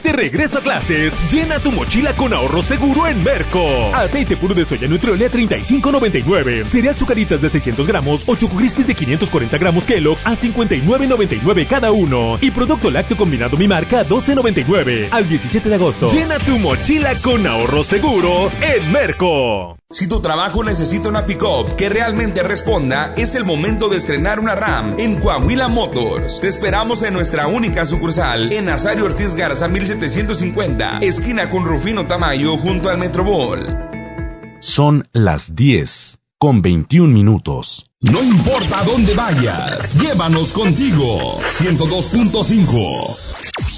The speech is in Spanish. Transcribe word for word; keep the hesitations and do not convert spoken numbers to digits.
de regreso a clases. Llena tu mochila con ahorro seguro en Merco. Aceite puro de soya Nutrioli a treinta y cinco noventa y nueve. Cereal Zucaritas de seiscientos gramos o Choco Crispies de quinientos cuarenta gramos Kellogg's a cincuenta y nueve noventa y nueve cada uno. Y producto lácteo combinado Mi Marca a doce noventa y nueve. Al diecisiete de agosto. Llena tu mochila con ahorro seguro en Merco. Si tu trabajo necesita una pick-up que realmente responda, es el momento de estrenar una RAM en Coahuila Motors. Te esperamos en nuestra única sucursal en Nazario Ortiz Garza mil setecientos cincuenta, esquina con Rufino Tamayo, junto al Metrobol. Son las diez con veintiún minutos. No importa dónde vayas, llévanos contigo. ciento dos punto cinco